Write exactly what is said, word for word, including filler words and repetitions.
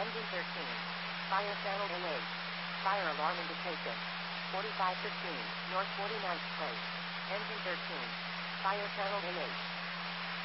Engine thirteen. Fire channel N H. Fire alarm indication. forty-five fifteen, North forty-ninth Place. Engine thirteen. Fire channel N H.